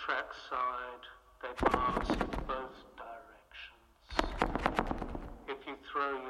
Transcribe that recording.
trackside, they pass both directions. If you throw